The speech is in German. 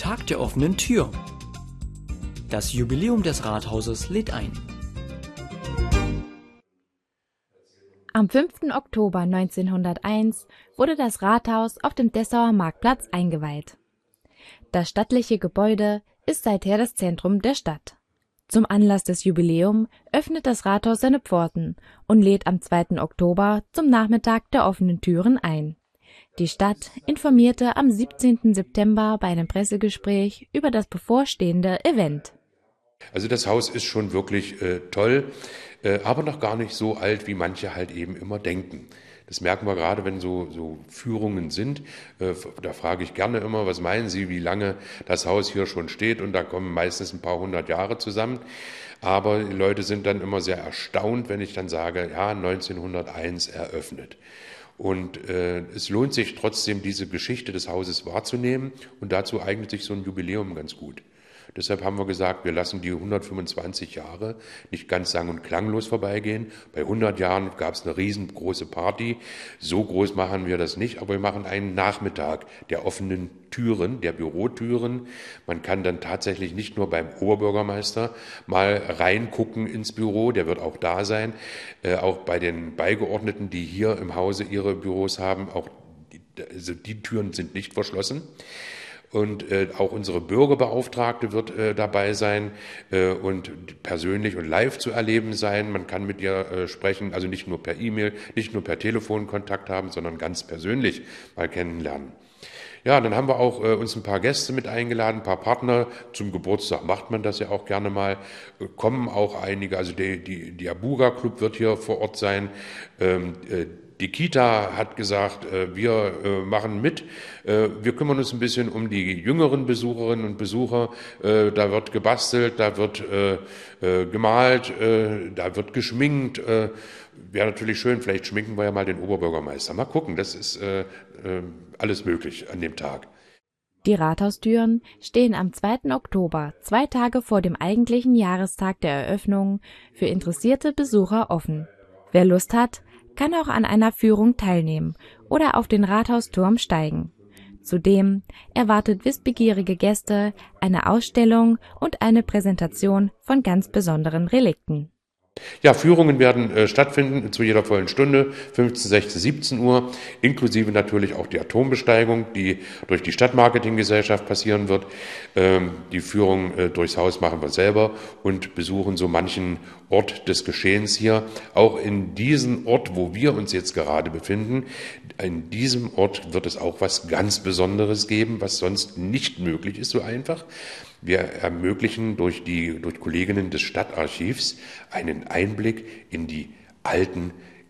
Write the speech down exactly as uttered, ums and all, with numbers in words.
Tag der offenen Tür. Das Jubiläum des Rathauses lädt ein. Am fünften Oktober neunzehnhunderteins wurde das Rathaus auf dem Dessauer Marktplatz eingeweiht. Das stattliche Gebäude ist seither das Zentrum der Stadt. Zum Anlass des Jubiläums öffnet das Rathaus seine Pforten und lädt am zweiten Oktober zum Nachmittag der offenen Türen ein. Die Stadt informierte am siebzehnten September bei einem Pressegespräch über das bevorstehende Event. Also das Haus ist schon wirklich äh, toll, äh, aber noch gar nicht so alt, wie manche halt eben immer denken. Das merken wir gerade, wenn so, so Führungen sind. Äh, da frage ich gerne immer, was meinen Sie, wie lange das Haus hier schon steht? Und da kommen meistens ein paar hundert Jahre zusammen. Aber die Leute sind dann immer sehr erstaunt, wenn ich dann sage, ja, neunzehnhunderteins eröffnet. Und äh, es lohnt sich trotzdem, diese Geschichte des Hauses wahrzunehmen. Und dazu eignet sich so ein Jubiläum ganz gut. Deshalb haben wir gesagt, wir lassen die hundertfünfundzwanzig Jahre nicht ganz sang- und klanglos vorbeigehen. Bei hundert Jahren gab es eine riesengroße Party. So groß machen wir das nicht, aber wir machen einen Nachmittag der offenen Türen, der Bürotüren. Man kann dann tatsächlich nicht nur beim Oberbürgermeister mal reingucken ins Büro, der wird auch da sein, äh, auch bei den Beigeordneten, die hier im Hause ihre Büros haben, auch die, also die Türen sind nicht verschlossen. Und äh, auch unsere Bürgerbeauftragte wird äh, dabei sein äh, und persönlich und live zu erleben sein. Man kann mit ihr äh, sprechen, also nicht nur per E-Mail, nicht nur per Telefon Kontakt haben, sondern ganz persönlich mal kennenlernen. Ja, dann haben wir auch äh, uns ein paar Gäste mit eingeladen, ein paar Partner. Zum Geburtstag macht man das ja auch gerne mal. Äh, kommen auch einige, also die, die, die Abuga Club wird hier vor Ort sein. Ähm, äh, Die Kita hat gesagt, wir machen mit, wir kümmern uns ein bisschen um die jüngeren Besucherinnen und Besucher, da wird gebastelt, da wird gemalt, da wird geschminkt. Wäre natürlich schön, vielleicht schminken wir ja mal den Oberbürgermeister. Mal gucken, das ist alles möglich an dem Tag. Die Rathaustüren stehen am zweiten Oktober, zwei Tage vor dem eigentlichen Jahrestag der Eröffnung, für interessierte Besucher offen. Wer Lust hat, kann auch an einer Führung teilnehmen oder auf den Rathausturm steigen. Zudem erwartet wissbegierige Gäste eine Ausstellung und eine Präsentation von ganz besonderen Relikten. Ja, Führungen werden äh, stattfinden zu jeder vollen Stunde, fünfzehn, sechzehn, siebzehn Uhr, inklusive natürlich auch die Atombesteigung, die durch die Stadtmarketinggesellschaft passieren wird. Ähm, die Führung äh, durchs Haus machen wir selber und besuchen so manchen Ort des Geschehens hier. Auch in diesem Ort, wo wir uns jetzt gerade befinden, in diesem Ort wird es auch was ganz Besonderes geben, was sonst nicht möglich ist, so einfach. Wir ermöglichen durch die durch Kolleginnen des Stadtarchivs einen Einblick in die alten